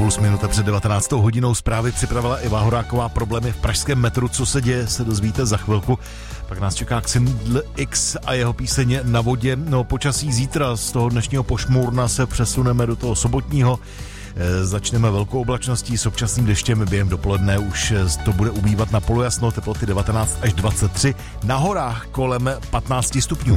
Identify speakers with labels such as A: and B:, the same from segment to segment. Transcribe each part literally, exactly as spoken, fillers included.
A: Impuls, minuta před devatenáctou hodinou. Zprávy připravila Iva Horáková. Problémy v pražském metru, co se děje, se dozvíte za chvilku. Pak nás čeká Xindl X a jeho píseň Na vodě. No, počasí zítra z toho dnešního pošmůrna se přesuneme do toho sobotního. E, začneme velkou oblačností s občasným deštěm, během dopoledne už to bude ubývat na polojasno, teploty devatenáct až dvacet tři, na horách kolem patnáct stupňů.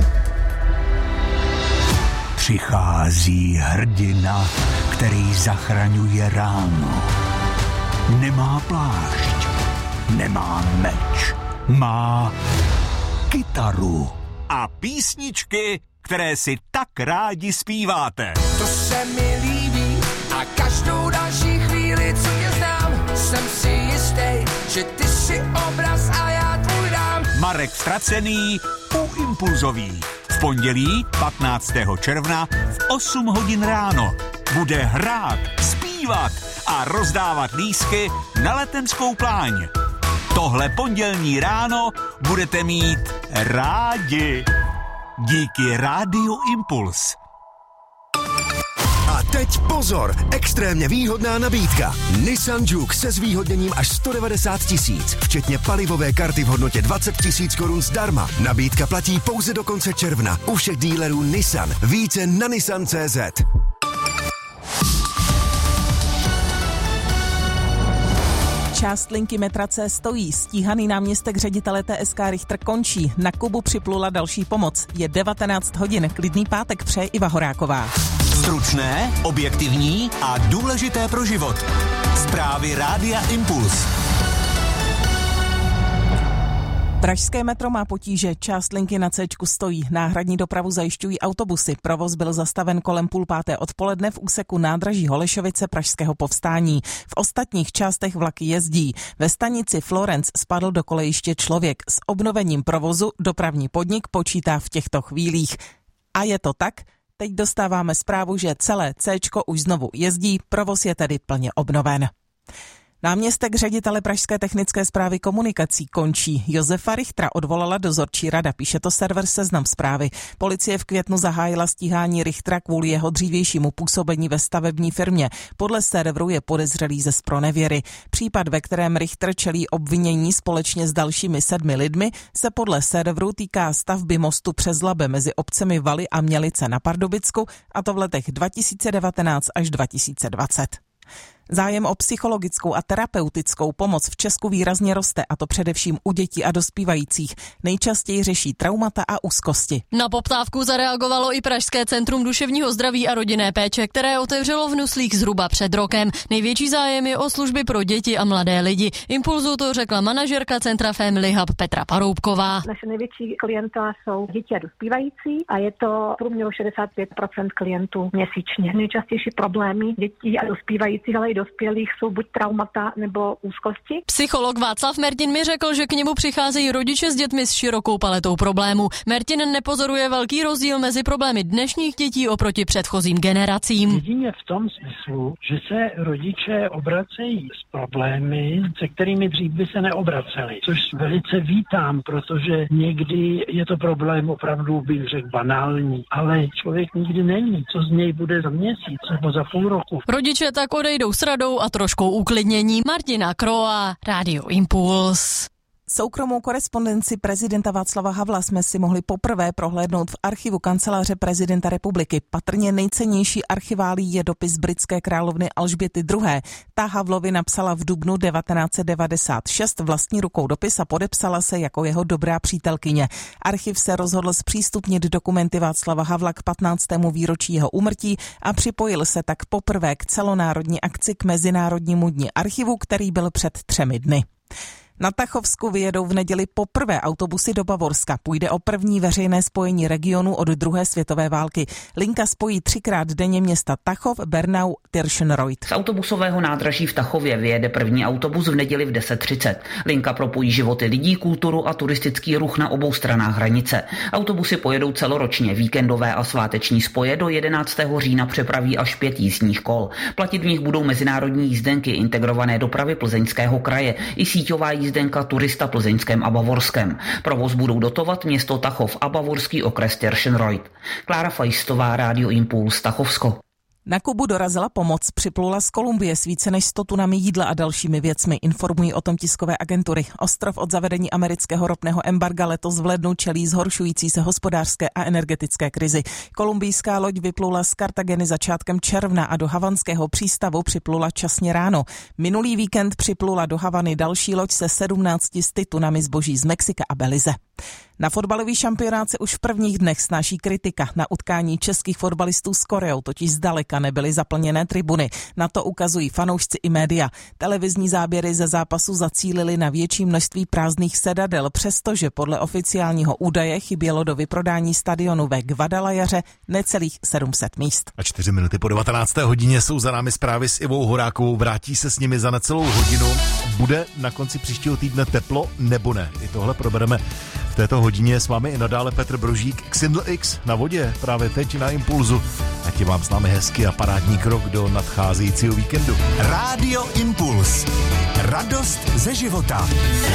B: Přichází hrdina, který zachraňuje ráno. Nemá plášť, nemá meč, má kytaru
C: a písničky, které si tak rádi zpíváte.
D: To se mi líbí a každou další chvíli, co tě znám, jsem si jistý, že ty jsi obraz a já tvůj dám.
C: Marek Ztracený u Impulzových. V pondělí patnáctého června v osm hodin ráno bude hrát, zpívat a rozdávat lístky na Letenskou pláň. Tohle pondělní ráno budete mít rádi. Díky Rádiu Impuls.
E: A teď pozor, extrémně výhodná nabídka. Nissan Juke se zvýhodněním až sto devadesát tisíc, včetně palivové karty v hodnotě dvacet tisíc korun zdarma. Nabídka platí pouze do konce června u všech dílerů Nissan. Více na nissan tečka cé zet.
F: Část linky metra C stojí, stíhaný náměstek ředitele T S K Richter končí, na Kubu připlula další pomoc. Je devatenáct hodin, klidný pátek přeje Iva Horáková.
C: Stručné, objektivní a důležité pro život. Zprávy Rádia Impuls.
F: Pražské metro má potíže, část linky na Cčku stojí, náhradní dopravu zajišťují autobusy. Provoz byl zastaven kolem půl páté odpoledne v úseku nádraží Holešovice Pražského Povstání. V ostatních částech vlaky jezdí. Ve stanici Florence spadl do kolejiště člověk. S obnovením provozu dopravní podnik počítá v těchto chvílích. A je to tak? Teď dostáváme zprávu, že celé Cčko už znovu jezdí, provoz je tedy plně obnoven. Náměstek ředitele Pražské technické správy komunikací končí. Josefa Richtera odvolala dozorčí rada, píše to server Seznam Zprávy. Policie v květnu zahájila stíhání Richtera kvůli jeho dřívějšímu působení ve stavební firmě. Podle serveru je podezřelý ze zpronevěry. Případ, ve kterém Richter čelí obvinění společně s dalšími sedmi lidmi, se podle serveru týká stavby mostu přes Labe mezi obcemi Valy a Mělice na Pardubicku, a to v letech dva tisíce devatenáct až dva tisíce dvacet. Zájem o psychologickou a terapeutickou pomoc v Česku výrazně roste, a to především u dětí a dospívajících. Nejčastěji řeší traumata a úzkosti.
G: Na poptávku zareagovalo i Pražské centrum duševního zdraví a rodinné péče, které otevřelo v Nuslích zhruba před rokem. Největší zájem je o služby pro děti a mladé lidi. Impulzu to řekla manažerka centra Family Hub Petra Paroubková.
H: Naše největší klientela jsou děti a dospívající a je to průměru šedesát pět procent klientů měsíčně. Nejčastější problémy dětí a dospívajících, ale i dospělých jsou buď traumata nebo úzkosti.
G: Psycholog Václav Mertin mi řekl, že k němu přicházejí rodiče s dětmi s širokou paletou problémů. Mertin nepozoruje velký rozdíl mezi problémy dnešních dětí oproti předchozím generacím.
I: Jedině v tom smyslu, že se rodiče obracejí s problémy, se kterými dřív by se neobraceli, což velice vítám, protože někdy je to problém opravdu, bych řekl, banální, ale člověk nikdy neví, co z něj bude za měsíc nebo za půl roku.
G: Rodiče tak odejdou s radou a troškou uklidnění. Martina Kroa, Rádio Impuls.
F: Soukromou korespondenci prezidenta Václava Havla jsme si mohli poprvé prohlédnout v archivu kanceláře prezidenta republiky. Patrně nejcennější archiválí je dopis britské královny Alžběty druhé. Ta Havlovi napsala v dubnu devatenáct set devadesát šest vlastní rukou dopis a podepsala se jako jeho dobrá přítelkyně. Archiv se rozhodl zpřístupnit dokumenty Václava Havla k patnáctému výročí jeho úmrtí a připojil se tak poprvé k celonárodní akci k Mezinárodnímu dni archivu, který byl před třemi dny. Na Tachovsku vyjedou v neděli poprvé autobusy do Bavorska. Půjde o první veřejné spojení regionu od druhé světové války. Linka spojí třikrát denně města Tachov, Bernau, Tirschenreuth.
J: Z autobusového nádraží v Tachově vyjede první autobus v neděli v deset třicet. Linka propojí životy lidí, kulturu a turistický ruch na obou stranách hranice. Autobusy pojedou celoročně, víkendové a sváteční spoje do jedenáctého října přepraví až pět jízdních kol. Platit v nich budou mezinárodní jízdenky integrované dopravy Plzeňského kraje i síťová jízdenka turista plzeňském a bavorském. Provoz budou dotovat město Tachov a bavorský okres Tirschenreuth. Klára Fajstová, Rádio Impuls, Tachovsko.
F: Na Kubu dorazila pomoc, připlula z Kolumbie s více než sto tunami jídla a dalšími věcmi, informují o tom tiskové agentury. Ostrov od zavedení amerického ropného embarga letos v lednu čelí zhoršující se hospodářské a energetické krizi. Kolumbijská loď vyplula z Kartageny začátkem června a do havanského přístavu připlula časně ráno. Minulý víkend připlula do Havany další loď se sedmnácti sty tunami zboží z Mexika a Belize. Na fotbalový šampionát se už v prvních dnech snáší kritika. Na utkání českých fotbalistů s Koreou totiž zdaleka nebyly zaplněné tribuny. Na to ukazují fanoušci i média. Televizní záběry ze zápasu zacílily na větší množství prázdných sedadel, přestože podle oficiálního údaje chybělo do vyprodání stadionu ve Guadalajaře necelých sedm set míst.
A: A čtyři minuty po devatenácté hodině jsou za námi zprávy s Ivou Horákovou. Vrátí se s nimi za necelou hodinu. Bude na konci příštího týdne teplo nebo ne? I tohle probereme v této hodině. S vámi i nadále Petr Brožík, Xindl X na vodě právě teď na Impulzu. A ti vám s námi hezky a parádní krok do nadcházejícího víkendu.
C: Rádio Impuls. Radost ze života.